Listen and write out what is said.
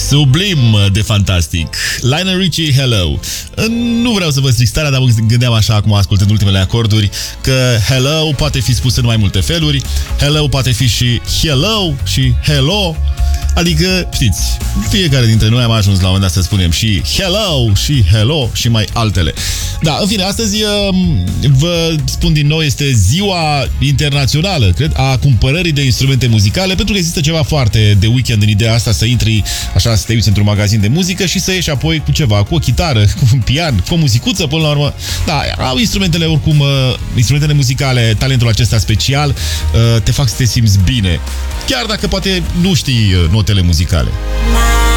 Sublim de fantastic. Lionel Richie, Hello. Nu vreau să vă stric starea, dar mă gândeam așa acum, ascultând ultimele acorduri, că Hello poate fi spus în mai multe feluri. Hello poate fi și Hello și Hello. Adică, știți, fiecare dintre noi am ajuns la un moment dat să spunem și hello, și hello, și mai altele. Da, în fine, astăzi vă spun din nou, este ziua internațională, cred, a cumpărării de instrumente muzicale, pentru că există ceva foarte de weekend în ideea asta, să intri așa, să te uiți într-un magazin de muzică și să ieși apoi cu ceva, cu o chitară, cu un pian, cu o muzicuță până la urmă. Da, au instrumentele oricum, instrumentele muzicale, talentul acesta special, te fac să te simți bine. Chiar dacă poate nu știi notele muzicale.